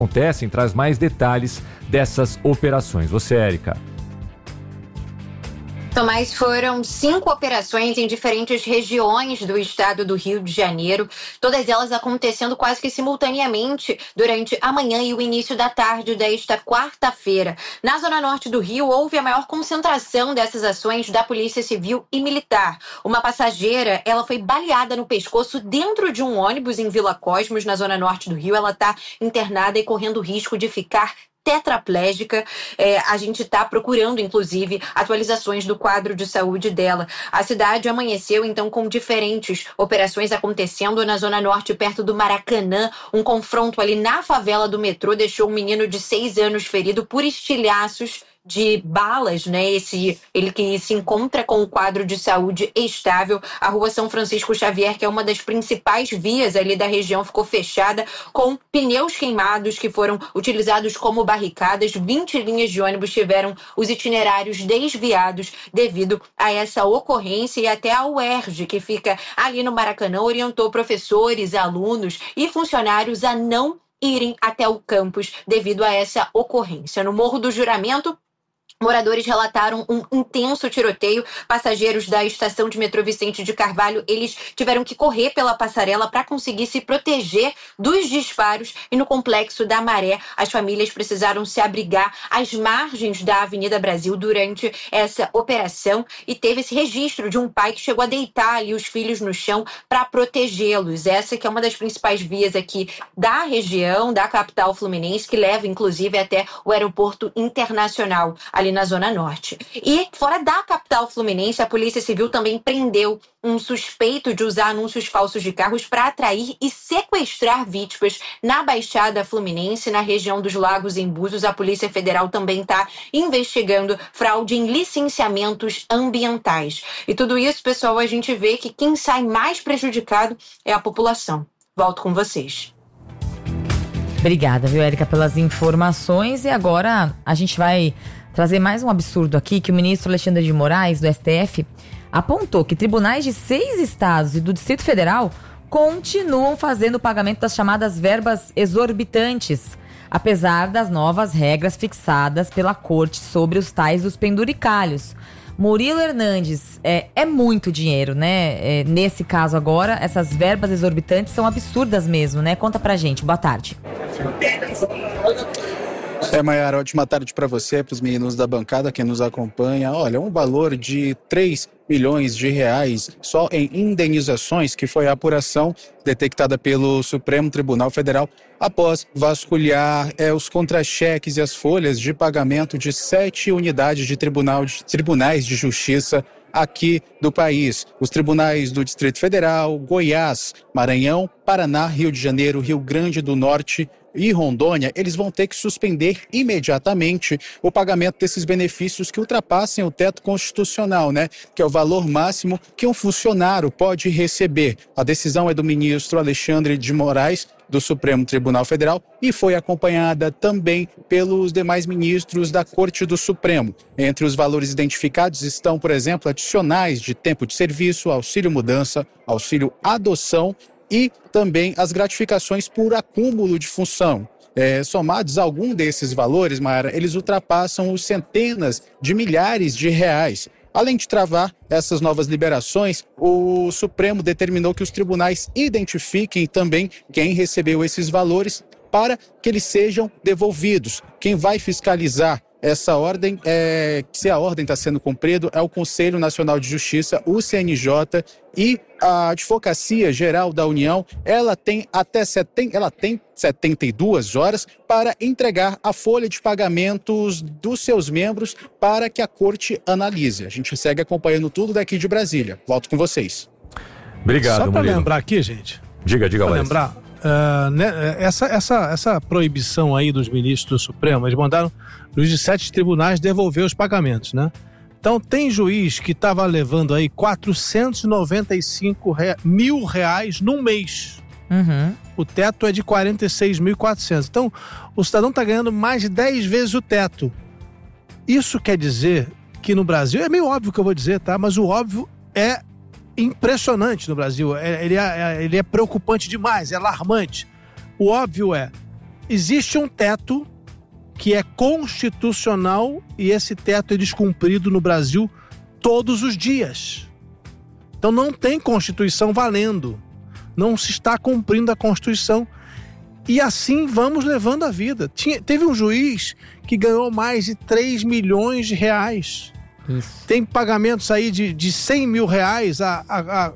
acontecem, traz mais detalhes dessas operações. Você, Érica. Tomás, foram 5 operações em diferentes regiões do estado do Rio de Janeiro, todas elas acontecendo quase que simultaneamente durante a manhã e o início da tarde desta quarta-feira. Na zona norte do Rio, houve a maior concentração dessas ações da Polícia Civil e Militar. Uma passageira, ela foi baleada no pescoço dentro de um ônibus em Vila Cosmos, na zona norte do Rio. Ela está internada e correndo risco de ficar tetraplégica. A gente está procurando, inclusive, atualizações do quadro de saúde dela. A cidade amanheceu, então, com diferentes operações acontecendo na Zona Norte, perto do Maracanã. Um confronto ali na favela do metrô deixou um menino de 6 anos ferido por estilhaços de balas, né? Ele que se encontra com um quadro de saúde estável. A rua São Francisco Xavier, que é uma das principais vias ali da região, ficou fechada com pneus queimados que foram utilizados como barricadas. 20 linhas de ônibus tiveram os itinerários desviados devido a essa ocorrência, e até a UERJ, que fica ali no Maracanã, orientou professores, alunos e funcionários a não irem até o campus devido a essa ocorrência. No Morro do Juramento, moradores relataram um intenso tiroteio. Passageiros da estação de metrô Vicente de Carvalho, eles tiveram que correr pela passarela para conseguir se proteger dos disparos. E no Complexo da Maré, as famílias precisaram se abrigar às margens da Avenida Brasil durante essa operação. E teve esse registro de um pai que chegou a deitar ali os filhos no chão para protegê-los. Essa que é uma das principais vias aqui da região, da capital fluminense, que leva inclusive até o aeroporto internacional ali na Zona Norte. E fora da capital fluminense, a Polícia Civil também prendeu um suspeito de usar anúncios falsos de carros para atrair e sequestrar vítimas na Baixada Fluminense, na região dos Lagos, em Búzios. A Polícia Federal também está investigando fraude em licenciamentos ambientais. E tudo isso, pessoal, a gente vê que quem sai mais prejudicado é a população. Volto com vocês. Obrigada, viu, Érica, pelas informações. E agora a gente vai trazer mais um absurdo aqui, que o ministro Alexandre de Moraes, do STF, apontou que tribunais de 6 estados e do Distrito Federal continuam fazendo o pagamento das chamadas verbas exorbitantes, apesar das novas regras fixadas pela corte sobre os tais dos penduricalhos. Murilo Hernandes, é muito dinheiro, né? Nesse caso agora, essas verbas exorbitantes são absurdas mesmo, né? Conta pra gente, boa tarde. Maiara, ótima tarde para você, para os meninos da bancada que nos acompanha. Olha, um valor de 3 milhões de reais só em indenizações, que foi a apuração detectada pelo Supremo Tribunal Federal após vasculhar os contra-cheques e as folhas de pagamento de 7 unidades de tribunais de justiça aqui do país. Os tribunais do Distrito Federal, Goiás, Maranhão, Paraná, Rio de Janeiro, Rio Grande do Norte e Rondônia, eles vão ter que suspender imediatamente o pagamento desses benefícios que ultrapassem o teto constitucional, né? Que é o valor máximo que um funcionário pode receber. A decisão é do ministro Alexandre de Moraes, do Supremo Tribunal Federal, e foi acompanhada também pelos demais ministros da Corte do Supremo. Entre os valores identificados estão, por exemplo, adicionais de tempo de serviço, auxílio mudança, auxílio adoção e também as gratificações por acúmulo de função. Somados a algum desses valores, Mayara, eles ultrapassam os centenas de milhares de reais. Além de travar essas novas liberações, o Supremo determinou que os tribunais identifiquem também quem recebeu esses valores para que eles sejam devolvidos. Quem vai fiscalizar essa ordem, se a ordem está sendo cumprida, é o Conselho Nacional de Justiça, o CNJ, e a Advocacia Geral da União. Ela tem 72 horas para entregar a folha de pagamentos dos seus membros para que a corte analise. A gente segue acompanhando tudo daqui de Brasília. Volto com vocês. Obrigado, Só para Murilo. lembrar aqui, gente. Diga, Para Alex. lembrar, essa proibição aí dos ministros do Supremo, eles mandaram os de 7 tribunais devolver os pagamentos, né? Então tem juiz que estava levando aí 495 mil reais num mês. Uhum. O teto é de 46.400. Então o cidadão está ganhando mais de 10 vezes o teto. Isso quer dizer que no Brasil, é meio óbvio o que eu vou dizer, tá? Mas o óbvio é impressionante no Brasil. Ele é preocupante demais, é alarmante. O óbvio é, existe um teto que é constitucional e esse teto é descumprido no Brasil todos os dias. Então não tem Constituição valendo. Não se está cumprindo a Constituição. E assim vamos levando a vida. Teve um juiz que ganhou mais de 3 milhões de reais. Isso. Tem pagamentos aí de 100 mil reais a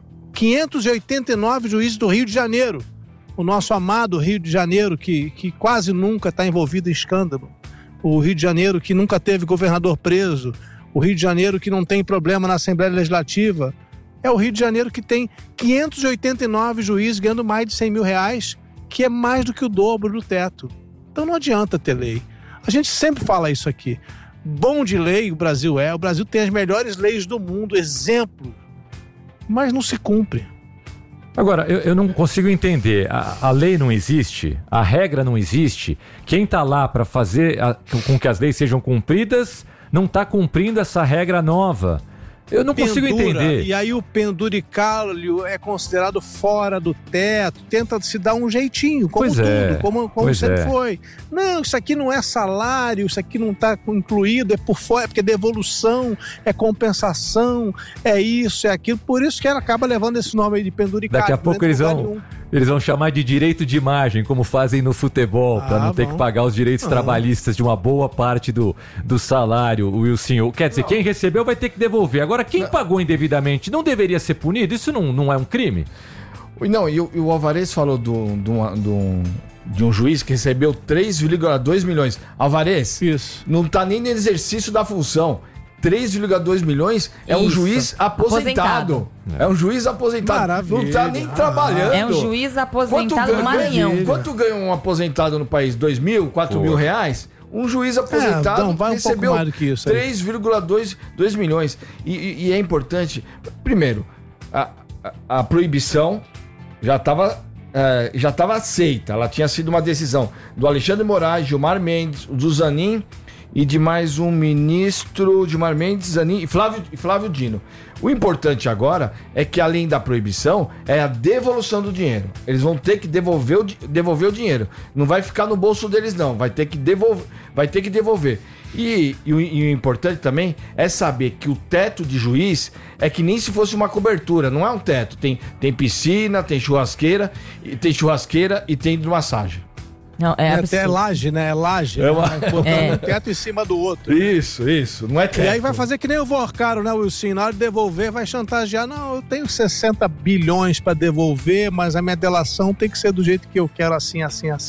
589 juízes do Rio de Janeiro. O nosso amado Rio de Janeiro, que quase nunca está envolvido em escândalo. O Rio de Janeiro que nunca teve governador preso. O Rio de Janeiro que não tem problema na Assembleia Legislativa. É o Rio de Janeiro que tem 589 juízes ganhando mais de 100 mil reais, que é mais do que o dobro do teto. Então não adianta ter lei. A gente sempre fala isso aqui. Bom de lei o Brasil é. O Brasil tem as melhores leis do mundo, exemplo. Mas não se cumpre. Agora, eu não consigo entender. A lei não existe, a regra não existe. Quem está lá para fazer com que as leis sejam cumpridas não está cumprindo essa regra nova. Eu não consigo entender. E aí o penduricalho é considerado fora do teto, tenta se dar um jeitinho, como Pois tudo, é, como pois sempre é. foi. Não, isso aqui não é salário, isso aqui não está incluído, é por fora, é porque é devolução, é compensação, é isso, é aquilo. Por isso que ela acaba levando esse nome aí de penduricalho. Daqui a pouco eles vão chamar de direito de imagem, como fazem no futebol, para não ter que pagar os direitos trabalhistas de uma boa parte do salário, Wilson. Quer dizer, quem recebeu vai ter que devolver. Agora, quem pagou indevidamente não deveria ser punido? Isso não é um crime? Não, e o Alvarez falou de um juiz que recebeu 3,2 milhões. Alvarez, Isso. não tá nem no exercício da função. 3,2 milhões é um juiz aposentado. É um juiz aposentado. Maravilha. Não tá nem trabalhando. É um juiz aposentado no Maranhão. Quanto ganha um aposentado no país? 2 mil, 4 mil reais? Um juiz aposentado então vai um pouco recebeu mais do que isso aí. 3,2 milhões. E é importante, primeiro, a proibição já estava aceita. Ela tinha sido uma decisão do Alexandre Moraes, Gilmar Mendes, do Zanin e de mais um ministro, Gilmar Mendes, Zanin e Flávio Dino. O importante agora é que, além da proibição, é a devolução do dinheiro. Eles vão ter que devolver o dinheiro. Não vai ficar no bolso deles, não. Vai ter que devolver. E o importante também é saber que o teto de juiz é que nem se fosse uma cobertura. Não é um teto. Tem piscina, tem churrasqueira e tem hidromassagem. Não, Até laje, né? É laje. Botando um teto em cima do outro. Isso. Não é teto. E aí vai fazer que nem o Vorcaro, né, Wilson? Na hora de devolver, vai chantagear. Não, eu tenho 60 bilhões para devolver, mas a minha delação tem que ser do jeito que eu quero, assim.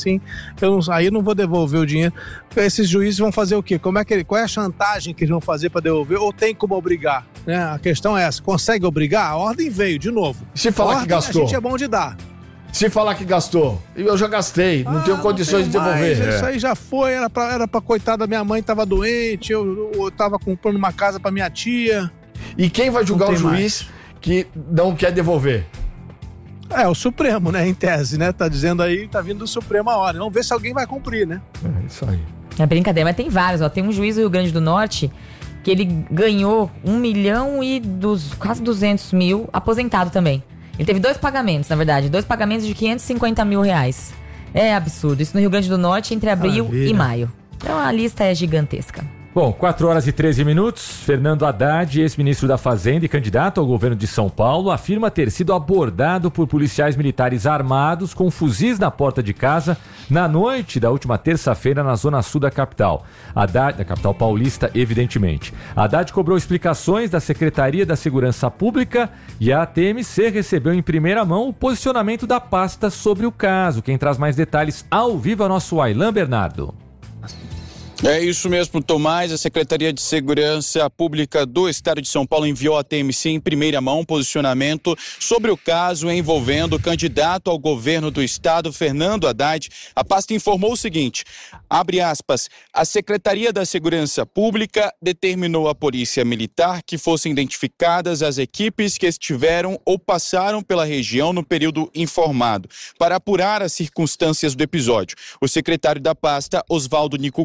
Aí eu não vou devolver o dinheiro. Esses juízes vão fazer o quê? Qual é a chantagem que eles vão fazer para devolver? Ou tem como obrigar? Né? A questão é essa. Consegue obrigar? A ordem veio, de novo. Se falar que gastou. A gente é bom de dar. Se falar que gastou, eu já gastei, não tenho condições de devolver. Isso aí já foi, era pra coitada da minha mãe, tava doente, eu tava comprando uma casa pra minha tia. E quem vai julgar o juiz que não quer devolver? É o Supremo, né, em tese, né, tá dizendo aí, tá vindo do Supremo a hora. Vamos ver se alguém vai cumprir, né? É isso aí. É brincadeira, mas tem vários, ó. Tem um juiz do Rio Grande do Norte que ele ganhou 1 milhão e quase 200 mil, aposentado também. Ele teve 2 pagamentos, na verdade. 2 pagamentos de 550 mil reais. É absurdo. Isso no Rio Grande do Norte entre abril e maio. Então a lista é gigantesca. Bom, 4h13. Fernando Haddad, ex-ministro da Fazenda e candidato ao governo de São Paulo, afirma ter sido abordado por policiais militares armados com fuzis na porta de casa na noite da última terça-feira na zona sul da capital. Haddad, da capital paulista, evidentemente. Haddad cobrou explicações da Secretaria da Segurança Pública e a TMC recebeu em primeira mão o posicionamento da pasta sobre o caso. Quem traz mais detalhes ao vivo é o nosso Aylan Bernardo. É isso mesmo, Tomás. A Secretaria de Segurança Pública do Estado de São Paulo enviou à TMC em primeira mão um posicionamento sobre o caso envolvendo o candidato ao governo do Estado, Fernando Haddad. A pasta informou o seguinte, abre aspas, a Secretaria da Segurança Pública determinou à Polícia Militar que fossem identificadas as equipes que estiveram ou passaram pela região no período informado, para apurar as circunstâncias do episódio. O secretário da pasta, Oswaldo Nico Gonçalves,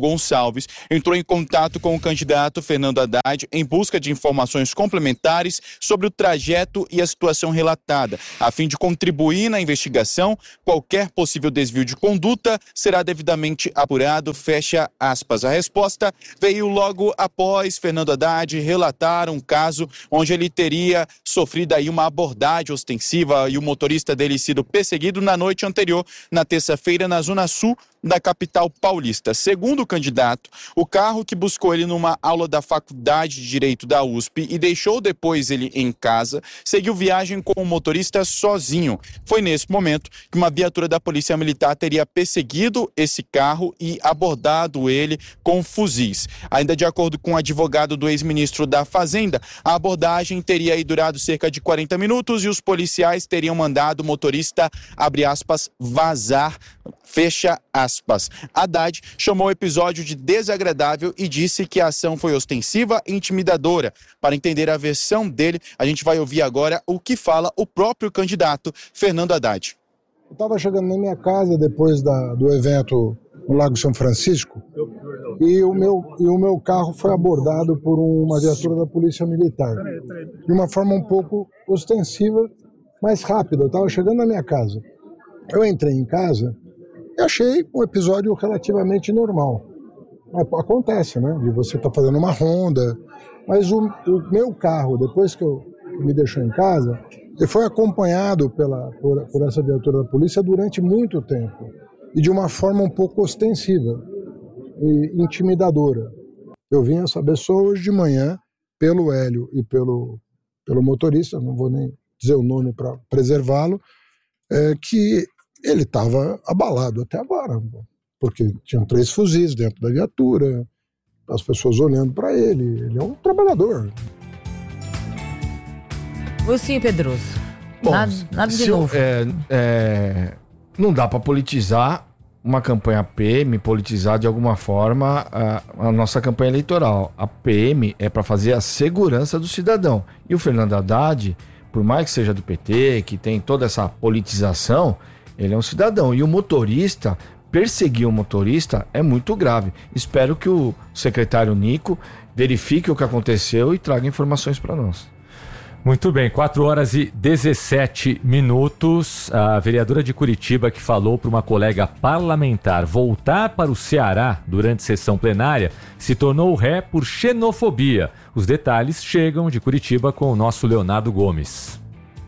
Alves entrou em contato com o candidato Fernando Haddad em busca de informações complementares sobre o trajeto e a situação relatada, a fim de contribuir na investigação. Qualquer possível desvio de conduta será devidamente apurado, fecha aspas. A resposta veio logo após Fernando Haddad relatar um caso onde ele teria sofrido aí uma abordagem ostensiva e o motorista dele sido perseguido na noite anterior, na terça-feira, na zona sul da capital paulista. Segundo o candidato, o carro que buscou ele numa aula da Faculdade de Direito da USP e deixou depois ele em casa, seguiu viagem com o motorista sozinho. Foi nesse momento que uma viatura da Polícia Militar teria perseguido esse carro e abordado ele com fuzis. Ainda de acordo com o advogado do ex-ministro da Fazenda, a abordagem teria aí durado cerca de 40 minutos e os policiais teriam mandado o motorista, abre aspas, vazar, fecha aspas. Haddad chamou o episódio de desagradável e disse que a ação foi ostensiva e intimidadora. Para entender a versão dele, a gente vai ouvir agora o que fala o próprio candidato Fernando Haddad. Eu estava chegando na minha casa depois do evento no Lago São Francisco e o meu carro foi abordado por uma viatura da Polícia Militar de uma forma um pouco ostensiva, mas rápida. Eu estava chegando na minha casa. Eu entrei em casa e achei um episódio relativamente normal. Acontece, né? De você estar fazendo uma ronda, mas o meu carro, depois que me deixou em casa, ele foi acompanhado por essa viatura da polícia durante muito tempo e de uma forma um pouco ostensiva e intimidadora. Eu vim a saber só hoje de manhã, pelo Hélio e pelo motorista, não vou nem dizer o nome para preservá-lo, que ele estava abalado até agora, porque tinham 3 fuzis dentro da viatura, as pessoas olhando para ele. Ele é um trabalhador. Você, Pedroso. Bom, nada de novo. Não dá para politizar uma campanha PM, politizar de alguma forma a nossa campanha eleitoral. A PM é para fazer a segurança do cidadão. E o Fernando Haddad, por mais que seja do PT, que tem toda essa politização, ele é um cidadão. E o motorista, perseguir o motorista é muito grave. Espero que o secretário Nico verifique o que aconteceu e traga informações para nós. Muito bem, 4h17. A vereadora de Curitiba, que falou para uma colega parlamentar voltar para o Ceará durante sessão plenária, se tornou ré por xenofobia. Os detalhes chegam de Curitiba com o nosso Leonardo Gomes.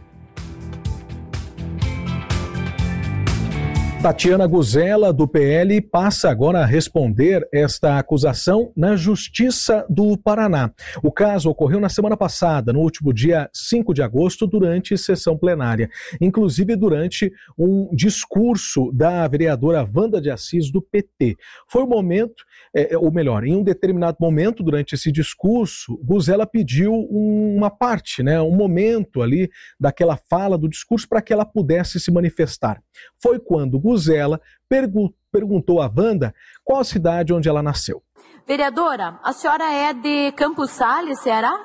Tatiana Guzela, do PL, passa agora a responder esta acusação na Justiça do Paraná. O caso ocorreu na semana passada, no último dia 5 de agosto, durante sessão plenária. Inclusive durante um discurso da vereadora Wanda de Assis, do PT. Foi o momento, em um determinado momento durante esse discurso, Guzela pediu uma parte, um momento ali daquela fala do discurso para que ela pudesse se manifestar. Foi quando Guzela perguntou a Wanda qual a cidade onde ela nasceu. Vereadora, a senhora é de Campos Sales, Ceará?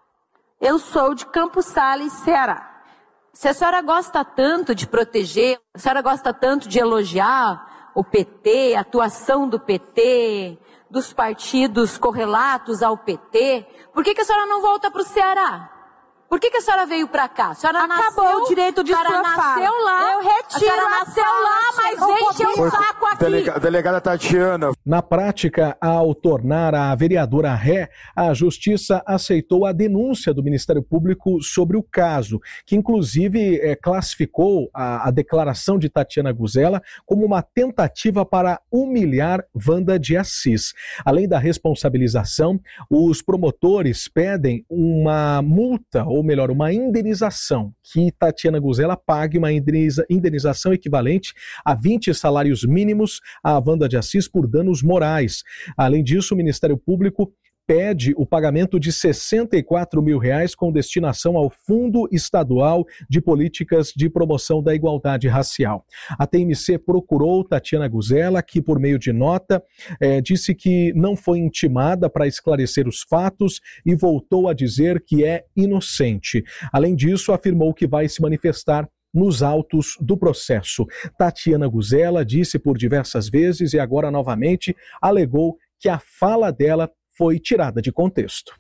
Eu sou de Campos Sales, Ceará. Se a senhora gosta tanto de proteger, a senhora gosta tanto de elogiar o PT, a atuação do PT, dos partidos correlatos ao PT, por que a senhora não volta para o Ceará? Por que a senhora veio pra cá? A senhora Acabou o direito de sua fala. Nasceu lá. Eu retiro a senhora nasceu lá, mas vem encher o saco aqui. Delegada Tatiana. Na prática, ao tornar a vereadora ré, a Justiça aceitou a denúncia do Ministério Público sobre o caso, que inclusive classificou a declaração de Tatiana Guzela como uma tentativa para humilhar Wanda de Assis. Além da responsabilização, os promotores pedem uma multa, ou melhor, uma indenização, que Tatiana Guzela pague uma indenização equivalente a 20 salários mínimos a Wanda de Assis por danos morais. Além disso, o Ministério Público pede o pagamento de R$64 mil com destinação ao Fundo Estadual de Políticas de Promoção da Igualdade Racial. A TMC procurou Tatiana Guzela, que por meio de nota disse que não foi intimada para esclarecer os fatos e voltou a dizer que é inocente. Além disso, afirmou que vai se manifestar nos autos do processo. Tatiana Guzela disse por diversas vezes e agora novamente alegou que a fala dela foi tirada de contexto.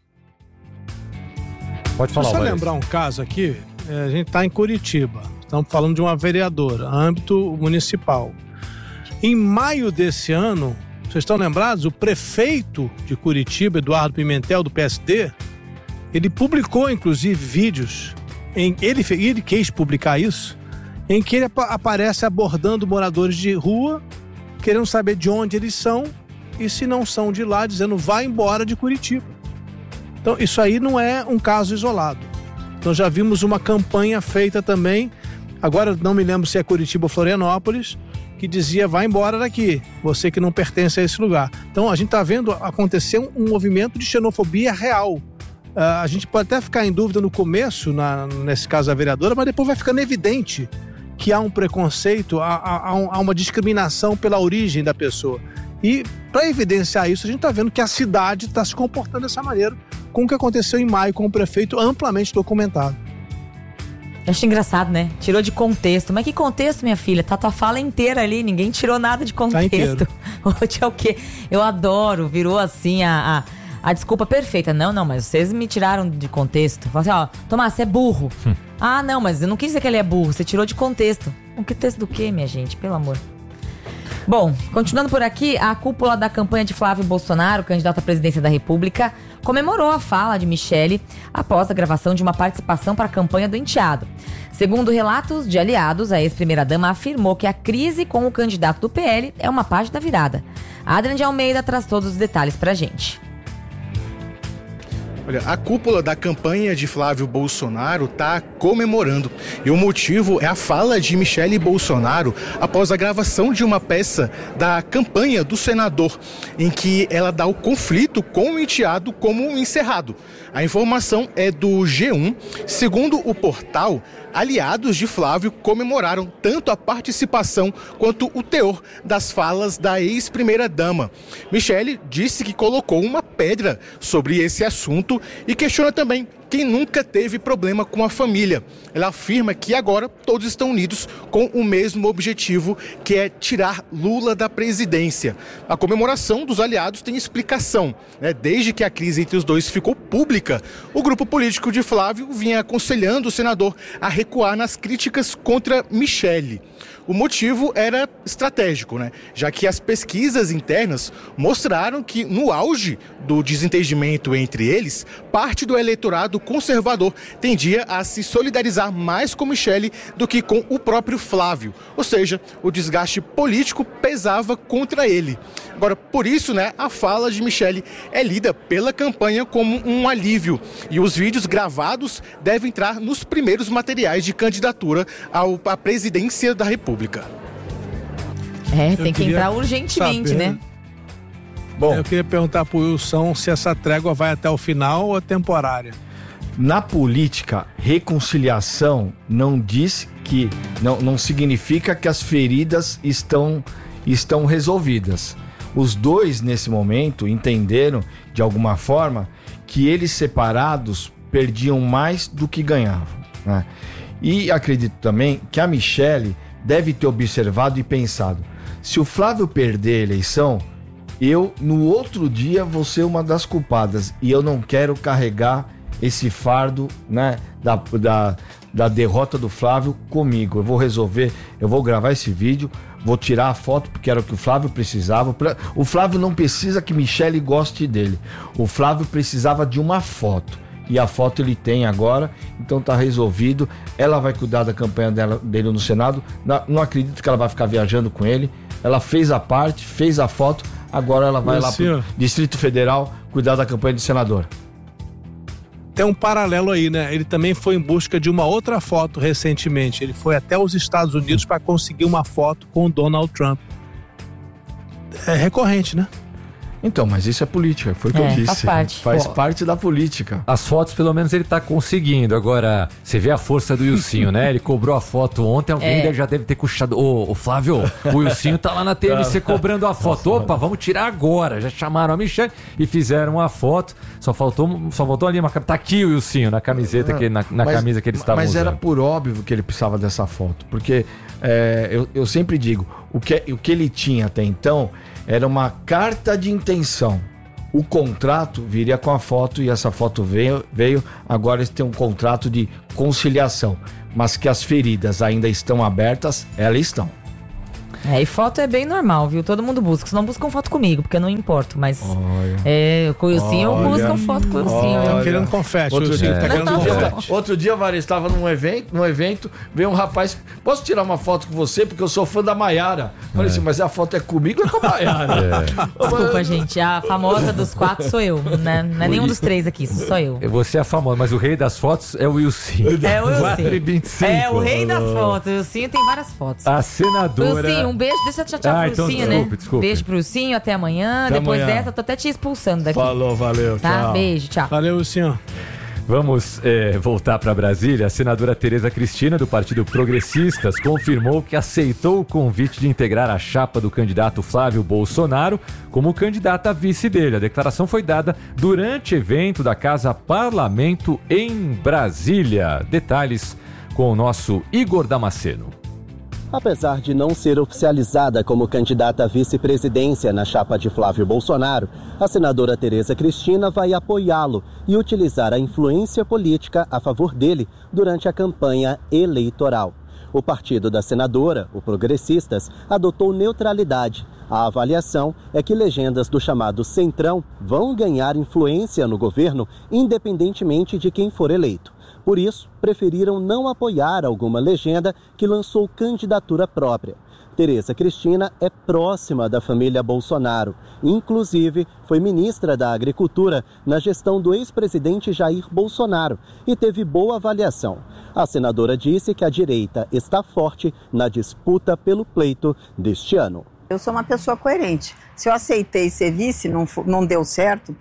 Pode falar, Deixa eu lembrar um caso aqui. A gente está em Curitiba. Estamos falando de uma vereadora, âmbito municipal. Em maio desse ano, vocês estão lembrados? O prefeito de Curitiba, Eduardo Pimentel, do PSD, ele publicou, inclusive, vídeos. Ele quis publicar isso, em que ele aparece abordando moradores de rua, querendo saber de onde eles são e se não são de lá, dizendo vai embora de Curitiba. Então isso aí não é um caso isolado. Então já vimos uma campanha feita também, agora não me lembro se é Curitiba ou Florianópolis, que dizia vai embora daqui, você que não pertence a esse lugar. Então a gente está vendo acontecer um movimento de xenofobia real. A gente pode até ficar em dúvida no começo, nesse caso da vereadora, mas depois vai ficando evidente que há um preconceito, há uma discriminação pela origem da pessoa. E para evidenciar isso, a gente está vendo que a cidade está se comportando dessa maneira, com o que aconteceu em maio com o prefeito amplamente documentado. Eu acho engraçado, né? Tirou de contexto. Mas que contexto, minha filha? Tá tua fala inteira ali, ninguém tirou nada de contexto. Hoje é o quê? Eu adoro, virou assim a desculpa perfeita. Não, mas vocês me tiraram de contexto. Fala assim, ó, Tomás, você é burro. Ah, não, mas eu não quis dizer que ele é burro, você tirou de contexto. Um contexto do quê, minha gente? Pelo amor. Bom, continuando por aqui, a cúpula da campanha de Flávio Bolsonaro, candidato à presidência da República, comemorou a fala de Michele após a gravação de uma participação para a campanha do enteado. Segundo relatos de aliados, a ex-primeira-dama afirmou que a crise com o candidato do PL é uma página virada. Adrian de Almeida traz todos os detalhes pra gente. Olha, a cúpula da campanha de Flávio Bolsonaro está comemorando. E o motivo é a fala de Michele Bolsonaro após a gravação de uma peça da campanha do senador, em que ela dá o conflito com o enteado como encerrado. A informação é do G1. Segundo o portal, aliados de Flávio comemoraram tanto a participação quanto o teor das falas da ex-primeira-dama. Michele disse que colocou uma pedra sobre esse assunto e questiona também quem nunca teve problema com a família. Ela afirma que agora todos estão unidos com o mesmo objetivo, que é tirar Lula da presidência. A comemoração dos aliados tem explicação, né? Desde que a crise entre os dois ficou pública, o grupo político de Flávio vinha aconselhando o senador a recuar nas críticas contra Michele. O motivo era estratégico, né? Já que as pesquisas internas mostraram que, no auge do desentendimento entre eles, parte do eleitorado conservador tendia a se solidarizar mais com Michele do que com o próprio Flávio. Ou seja, o desgaste político pesava contra ele. Agora, por isso, né, a fala de Michele é lida pela campanha como um alívio. E os vídeos gravados devem entrar nos primeiros materiais de candidatura à presidência da República. Tem que entrar urgentemente, saber, né? Bom, eu queria perguntar pro Wilson se essa trégua vai até o final ou é temporária. Na política, reconciliação não diz que não significa que as feridas estão resolvidas. Os dois, nesse momento, entenderam, de alguma forma, que eles separados perdiam mais do que ganhavam, né? E acredito também que a Michele deve ter observado e pensado: se o Flávio perder a eleição, eu, no outro dia, vou ser uma das culpadas. E eu não quero carregar esse fardo, né, da derrota do Flávio comigo. Eu vou resolver, eu vou gravar esse vídeo, vou tirar a foto, porque era o que o Flávio precisava. O Flávio não precisa que Michele goste dele. O Flávio precisava de uma foto. E a foto ele tem agora, então tá resolvido. Ela vai cuidar da campanha dele no Senado. Não acredito que ela vai ficar viajando com ele. Ela fez a parte, fez a foto, agora ela vai lá pro Distrito Federal cuidar da campanha de senador. Tem um paralelo aí, né? Ele também foi em busca de uma outra foto recentemente. Ele foi até os Estados Unidos para conseguir uma foto com o Donald Trump. É recorrente, né? Então, mas isso é política, foi o que eu disse. Faz parte da política. As fotos, pelo menos, ele tá conseguindo. Agora, você vê a força do Wilsinho, né? Ele cobrou a foto ontem, alguém já deve ter coxado. Ô, Flávio, o Wilsinho tá lá na TMC cobrando a foto. Opa, vamos tirar agora. Já chamaram a Michele e fizeram a foto. Só faltou ali uma... Tá aqui o Wilsinho, na camiseta, na camisa que eles estavam usando. Mas era por óbvio que ele precisava dessa foto. Porque eu sempre digo, o que ele tinha até então era uma carta de intenção. O contrato viria com a foto e essa foto veio. Agora eles têm um contrato de conciliação. Mas que as feridas ainda estão abertas, elas estão. E foto é bem normal, viu? Todo mundo busca. Se não buscam foto comigo, porque eu não importo, mas com o ursinho buscam foto com o ursinho. Tá querendo confete, Outro dia, Varia, estava num evento, veio um rapaz, posso tirar uma foto com você? Porque eu sou fã da Maiara. Falei assim, mas a foto é comigo ou é com a Maiara? Desculpa, gente, a famosa dos 4 sou eu, né? Não é nenhum dos 3 aqui, sou eu. Você é a famosa, mas o rei das fotos é o Wilson. É o Wilson. 4h25. É o rei das fotos. O Wilson tem várias fotos. A senadora... Wilson, um beijo, deixa eu tchau pro Ursinho, então, né? Desculpe. Beijo pro Ursinho, até amanhã. Depois dessa, tô até te expulsando daqui. Falou, valeu, tá? Tchau. Beijo, tchau. Valeu, Ursinho. Vamos voltar para Brasília. A senadora Tereza Cristina, do Partido Progressistas, confirmou que aceitou o convite de integrar a chapa do candidato Flávio Bolsonaro como candidata a vice dele. A declaração foi dada durante evento da Casa Parlamento em Brasília. Detalhes com o nosso Igor Damasceno. Apesar de não ser oficializada como candidata à vice-presidência na chapa de Flávio Bolsonaro, a senadora Tereza Cristina vai apoiá-lo e utilizar a influência política a favor dele durante a campanha eleitoral. O partido da senadora, o Progressistas, adotou neutralidade. A avaliação é que legendas do chamado Centrão vão ganhar influência no governo, independentemente de quem for eleito. Por isso, preferiram não apoiar alguma legenda que lançou candidatura própria. Tereza Cristina é próxima da família Bolsonaro. Inclusive, foi ministra da Agricultura na gestão do ex-presidente Jair Bolsonaro e teve boa avaliação. A senadora disse que a direita está forte na disputa pelo pleito deste ano. Eu sou uma pessoa coerente. Se eu aceitei ser vice, não deu certo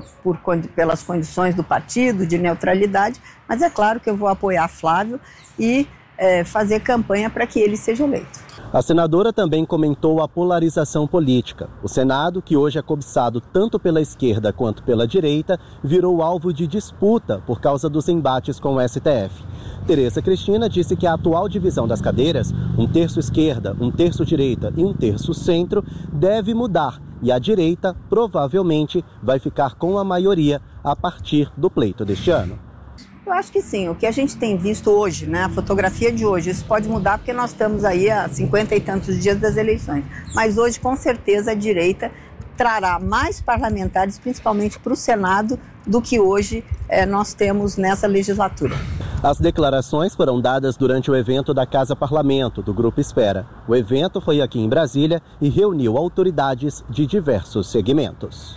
pelas condições do partido, de neutralidade, mas é claro que eu vou apoiar Flávio e fazer campanha para que ele seja eleito. A senadora também comentou a polarização política. O Senado, que hoje é cobiçado tanto pela esquerda quanto pela direita, virou alvo de disputa por causa dos embates com o STF. Tereza Cristina disse que a atual divisão das cadeiras, 1/3 esquerda, 1/3 direita e 1/3 centro, deve mudar e a direita provavelmente vai ficar com a maioria a partir do pleito deste ano. Eu acho que sim, o que a gente tem visto hoje, né, a fotografia de hoje, isso pode mudar porque nós estamos aí há 50 e tantos dias das eleições, mas hoje com certeza a direita trará mais parlamentares, principalmente para o Senado, do que hoje nós temos nessa legislatura. As declarações foram dadas durante o evento da Casa Parlamento, do Grupo Espera. O evento foi aqui em Brasília e reuniu autoridades de diversos segmentos.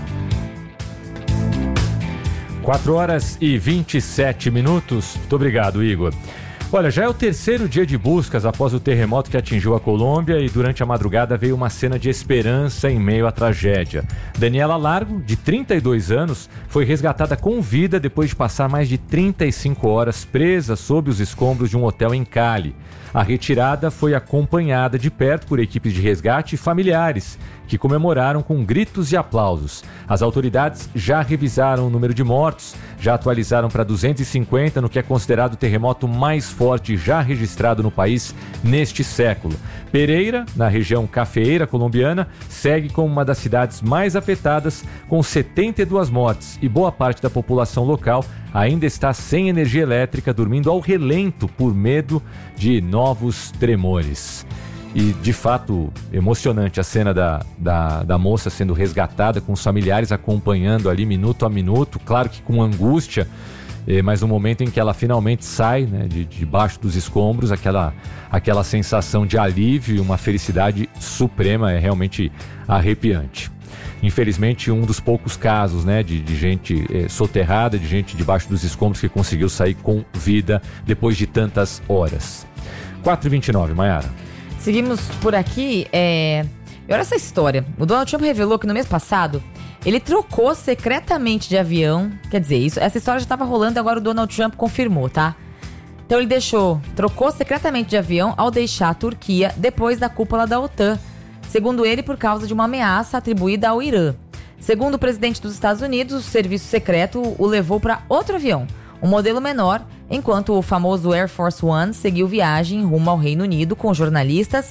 4h27. Muito obrigado, Igor. Olha, já é o terceiro dia de buscas após o terremoto que atingiu a Colômbia e durante a madrugada veio uma cena de esperança em meio à tragédia. Daniela Largo, de 32 anos, foi resgatada com vida depois de passar mais de 35 horas presa sob os escombros de um hotel em Cali. A retirada foi acompanhada de perto por equipes de resgate e familiares, que comemoraram com gritos e aplausos. As autoridades já revisaram o número de mortos, já atualizaram para 250 no que é considerado o terremoto mais forte já registrado no país neste século. Pereira, na região cafeeira colombiana, segue como uma das cidades mais afetadas, com 72 mortes, e boa parte da população local ainda está sem energia elétrica, dormindo ao relento por medo de novos tremores. E, de fato, emocionante a cena da moça sendo resgatada, com os familiares acompanhando ali minuto a minuto, claro que com angústia, mas no momento em que ela finalmente sai, né, debaixo dos escombros, aquela sensação de alívio e uma felicidade suprema é realmente arrepiante. Infelizmente, um dos poucos casos, né, de gente soterrada, de gente debaixo dos escombros que conseguiu sair com vida depois de tantas horas. 4h29, Maiara. Seguimos por aqui. E olha essa história. O Donald Trump revelou que no mês passado ele trocou secretamente de avião. Quer dizer, essa história já estava rolando e agora o Donald Trump confirmou, tá? Então ele trocou secretamente de avião ao deixar a Turquia depois da cúpula da OTAN. Segundo ele, por causa de uma ameaça atribuída ao Irã. Segundo o presidente dos Estados Unidos, o serviço secreto o levou para outro avião, um modelo menor, enquanto o famoso Air Force One seguiu viagem rumo ao Reino Unido com jornalistas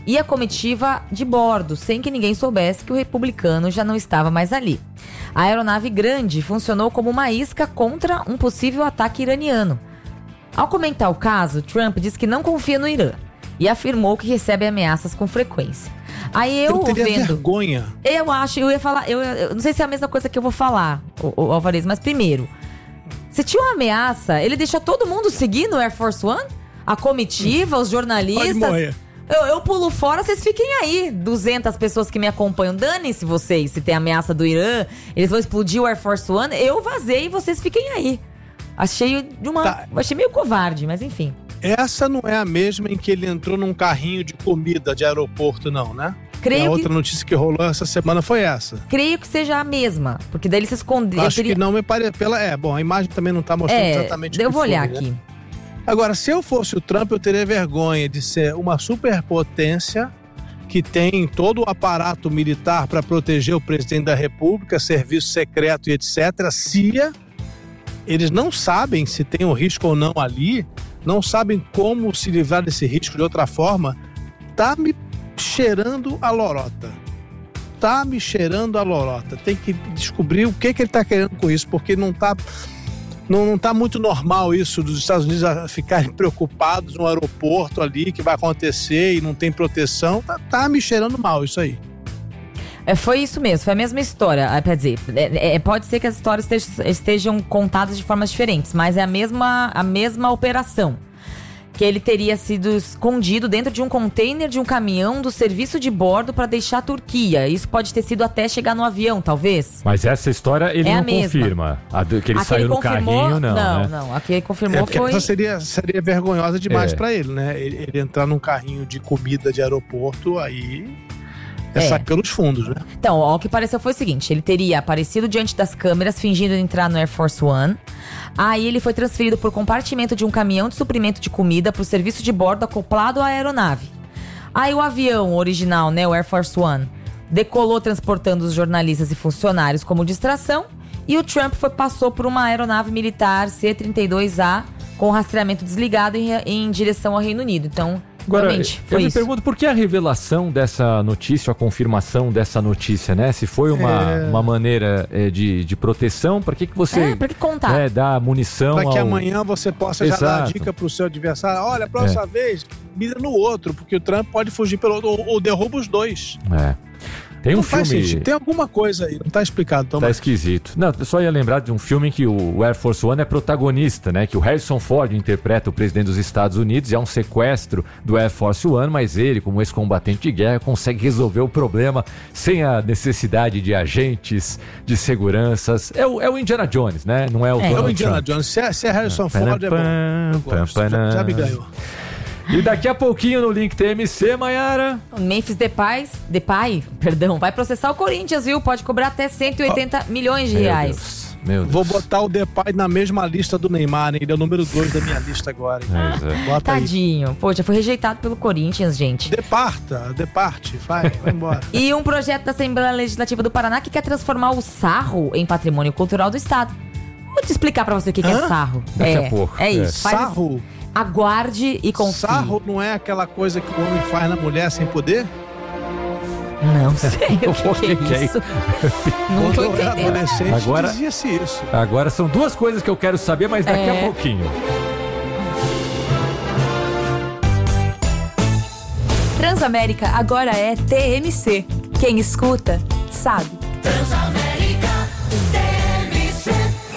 e a comitiva de bordo, sem que ninguém soubesse que o republicano já não estava mais ali. A aeronave grande funcionou como uma isca contra um possível ataque iraniano. Ao comentar o caso, Trump disse que não confia no Irã e afirmou que recebe ameaças com frequência. Aí eu teria vergonha. Eu ia falar, eu não sei se é a mesma coisa que eu vou falar, o Alvarez, mas primeiro, se tinha uma ameaça, ele deixou todo mundo seguir no Air Force One? A comitiva, os jornalistas. Eu pulo fora, vocês fiquem aí. 200 pessoas que me acompanham. Dane-se vocês, se tem ameaça do Irã, eles vão explodir o Air Force One. Eu vazei e vocês fiquem aí. Achei meio covarde, mas enfim. Essa não é a mesma em que ele entrou num carrinho de comida de aeroporto, não, né? A outra notícia que rolou essa semana foi essa. Creio que seja a mesma, porque daí ele se escondeu. Acho que não me parece. Bom, a imagem também não tá mostrando exatamente o que eu vou olhar foi, aqui. Né? Agora, se eu fosse o Trump, eu teria vergonha de ser uma superpotência que tem todo o aparato militar para proteger o presidente da República, serviço secreto e etc. Se eles não sabem se tem um risco ou não ali, não sabem como se livrar desse risco de outra forma, tá me cheirando a lorota. Tem que descobrir o que ele tá querendo com isso, porque não tá muito normal isso dos Estados Unidos ficarem preocupados no aeroporto ali, que vai acontecer e não tem proteção. Tá me cheirando mal isso aí. Foi isso mesmo, foi a mesma história. Quer dizer, pode ser que as histórias estejam contadas de formas diferentes, mas é a mesma operação. Que ele teria sido escondido dentro de um container de um caminhão do serviço de bordo para deixar a Turquia. Isso pode ter sido até chegar no avião, talvez. Mas essa história ele não confirma. Que ele saiu no carrinho, não. Não, a que ele confirmou foi... Essa seria vergonhosa demais para ele, né? Ele entrar num carrinho de comida de aeroporto, aí... sacando os fundos, né? Então, o que pareceu foi o seguinte: ele teria aparecido diante das câmeras fingindo entrar no Air Force One. Aí ele foi transferido por compartimento de um caminhão de suprimento de comida para o serviço de bordo acoplado à aeronave. Aí o avião original, né, o Air Force One, decolou transportando os jornalistas e funcionários como distração. E o Trump passou por uma aeronave militar C-32A com rastreamento desligado em direção ao Reino Unido. Então... Agora, eu me pergunto por que a revelação dessa notícia, a confirmação dessa notícia, né? Se foi uma maneira de proteção, para que você pra que contar? Dá munição para que amanhã você possa já dar a dica pro seu adversário. Olha, a próxima vez, mira no outro, porque o Trump pode fugir pelo outro, ou derruba os dois. Tem um filme... Tem alguma coisa aí, não tá explicado, Tomás. Tá esquisito. Não, eu só ia lembrar de um filme em que o Air Force One é protagonista, né? Que o Harrison Ford interpreta o presidente dos Estados Unidos e é um sequestro do Air Force One, mas ele, como ex-combatente de guerra, consegue resolver o problema sem a necessidade de agentes, de seguranças. É o Indiana Jones, né? Não é o Donald o Indiana Trump. Jones. Se é Harrison Ford, é bom. Eu gosto. Já me ganhou. E daqui a pouquinho no Link TMC, Mayara. Memphis Depay, vai processar o Corinthians, viu? Pode cobrar até 180 milhões de reais. Meu Deus. Vou botar o Depay na mesma lista do Neymar, hein? Ele é o número 2 da minha lista agora. Bota Tadinho. Aí. Poxa, foi rejeitado pelo Corinthians, gente. Departe, vai embora. E um projeto da Assembleia Legislativa do Paraná que quer transformar o sarro em patrimônio cultural do Estado. Vou te explicar pra você o que é sarro. Daqui a pouco. É isso. Sarro? Aguarde e confie. Sarro não é aquela coisa que o homem faz na mulher sem poder? Não sei o que é isso. Não tô entendendo. Agora dizia-se isso. Agora são duas coisas que eu quero saber, mas daqui a pouquinho. Transamérica agora é TMC. Quem escuta, sabe. Transamérica TMC.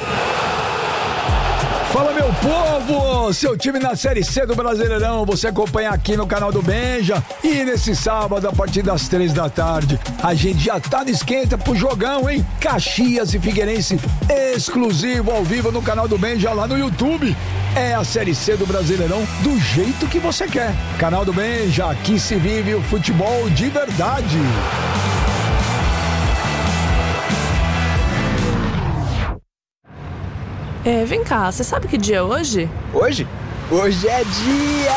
Fala, meu povo! Seu time na Série C do Brasileirão, você acompanha aqui no canal do Benja. E nesse sábado, a partir das 3 da tarde, a gente já tá no esquenta pro jogão, hein? Caxias e Figueirense, exclusivo ao vivo no canal do Benja lá no YouTube. É a Série C do Brasileirão do jeito que você quer. Canal do Benja, aqui se vive o futebol de verdade. Vem cá, você sabe que dia é hoje? Hoje? Hoje é dia